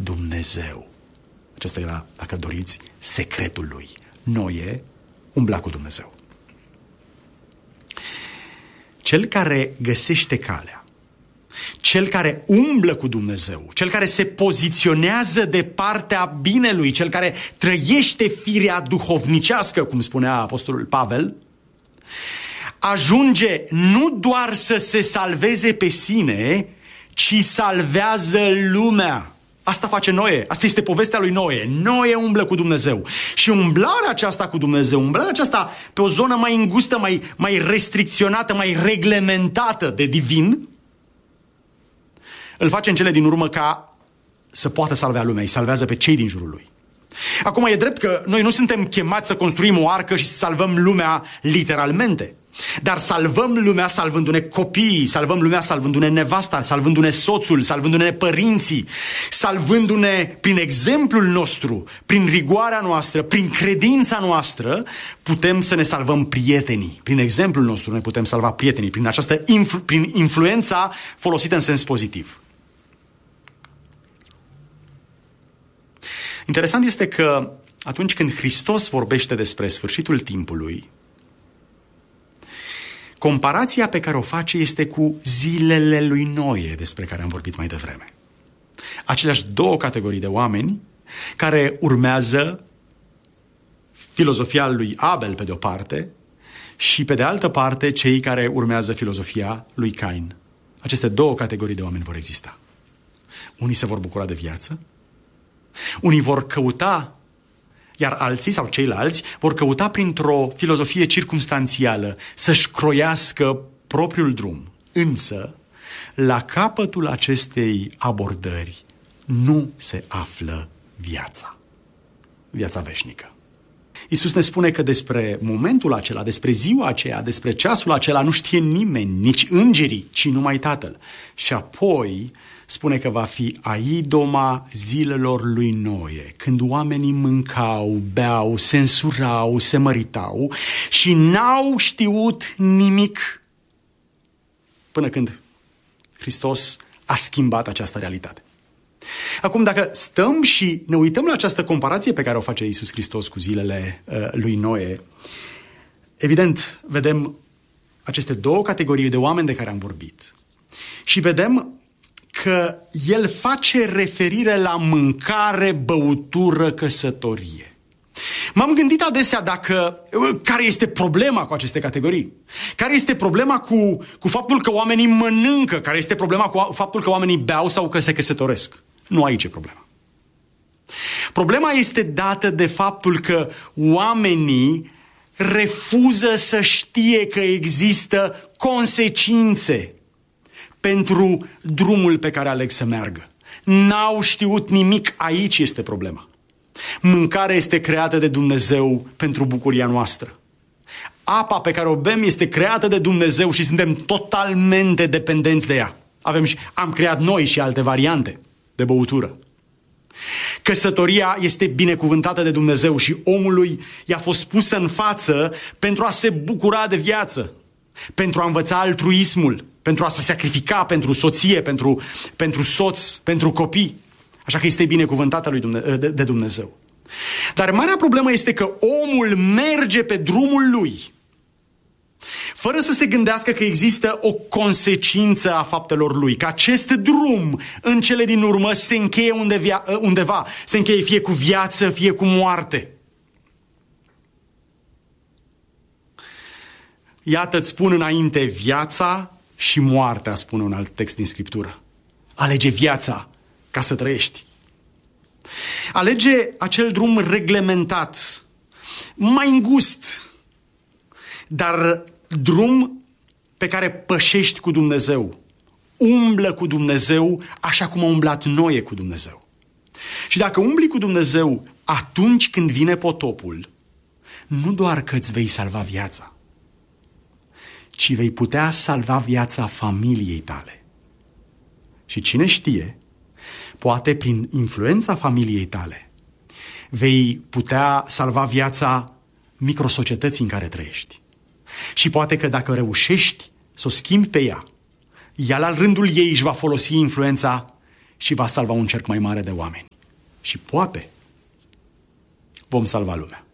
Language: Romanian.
Dumnezeu. Acesta era, dacă doriți, secretul lui. Noe umbla cu Dumnezeu. Cel care găsește calea, cel care umblă cu Dumnezeu, cel care se poziționează de partea binelui, cel care trăiește firea duhovnicească, cum spunea apostolul Pavel, ajunge nu doar să se salveze pe sine, ci salvează lumea. Asta face Noe. Asta este povestea lui Noe. Noe umblă cu Dumnezeu. Și umblarea aceasta cu Dumnezeu, umblarea aceasta pe o zonă mai îngustă, mai restricționată, mai reglementată de divin, îl face în cele din urmă ca să poată salva lumea. Îi salvează pe cei din jurul lui. Acum e drept că noi nu suntem chemați să construim o arcă și să salvăm lumea literalmente. Dar salvăm lumea salvându-ne copiii, salvăm lumea salvându-ne nevasta, salvându-ne soțul, salvându-ne părinții, salvându-ne prin exemplul nostru, prin rigoarea noastră, prin credința noastră, putem să ne salvăm prietenii. Prin exemplul nostru ne putem salva prietenii, prin influența folosită în sens pozitiv. Interesant este că atunci când Hristos vorbește despre sfârșitul timpului, comparația pe care o face este cu zilele lui Noe, despre care am vorbit mai devreme. Aceleași două categorii de oameni care urmează filozofia lui Abel pe de o parte și pe de altă parte cei care urmează filozofia lui Cain. Aceste două categorii de oameni vor exista. Unii se vor bucura de viață, unii vor căuta, iar alții sau ceilalți vor căuta printr-o filozofie circumstanțială să-și croiască propriul drum. Însă, la capătul acestei abordări nu se află viața veșnică. Iisus ne spune că despre momentul acela, despre ziua aceea, despre ceasul acela nu știe nimeni, nici îngerii, ci numai Tatăl. Și apoi spune că va fi aidoma zilelor lui Noe, când oamenii mâncau, beau, se însurau, se măritau și n-au știut nimic până când Hristos a schimbat această realitate. Acum, dacă stăm și ne uităm la această comparație pe care o face Iisus Hristos cu zilele lui Noe, evident, vedem aceste două categorii de oameni de care am vorbit și vedem că el face referire la mâncare, băutură, căsătorie. M-am gândit adesea care este problema cu aceste categorii? Care este problema cu faptul că oamenii mănâncă? Care este problema cu faptul că oamenii beau sau că se căsătoresc? Nu aici e problema. Problema este dată de faptul că oamenii refuză să știe că există consecințe pentru drumul pe care aleg să meargă. N-au știut nimic, aici este problema. Mâncarea este creată de Dumnezeu pentru bucuria noastră. Apa pe care o bem este creată de Dumnezeu și suntem totalmente dependenți de ea. Am creat noi și alte variante de băutură. Căsătoria este binecuvântată de Dumnezeu și omului i-a fost pusă în față pentru a se bucura de viață, pentru a învăța altruismul, pentru a se sacrifica pentru soție, pentru soț, pentru copii. Așa că este binecuvântată de Dumnezeu. Dar marea problemă este că omul merge pe drumul lui fără să se gândească că există o consecință a faptelor lui, că acest drum în cele din urmă se încheie undeva, se încheie fie cu viață, fie cu moarte. Iată, îți spun înainte viața și moartea, spune un alt text din Scriptură. Alege viața ca să trăiești. Alege acel drum reglementat, mai îngust, dar drum pe care pășești cu Dumnezeu. Umblă cu Dumnezeu așa cum a umblat Noe cu Dumnezeu. Și dacă umbli cu Dumnezeu atunci când vine potopul, nu doar că îți vei salva viața, ci vei putea salva viața familiei tale. Și cine știe, poate prin influența familiei tale vei putea salva viața microsocietății în care trăiești. Și poate că dacă reușești să o schimbi pe ea la rândul ei își va folosi influența și va salva un cerc mai mare de oameni. Și poate vom salva lumea.